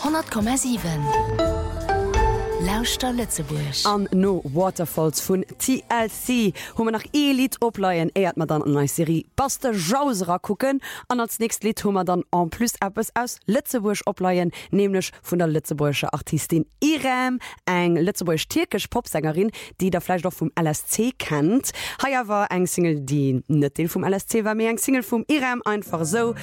100,7 Lauster Lützeburg. An No Waterfalls vun TLC hummer nach Elit opleiien eiert man dann an ei Serie Baste Jauserer kucken an als nächst Lied hummer dann an plus Appes aus Lützeburg opleiien, nämlich vun der Lützeburgsche Artistin Irem, eng Lützeburg-türkisch Popsängerin, die der Fleisch doch vom LSC kennt. Haier war eng Single, die net den vom LSC war, mir eng Single vom Irem einfach so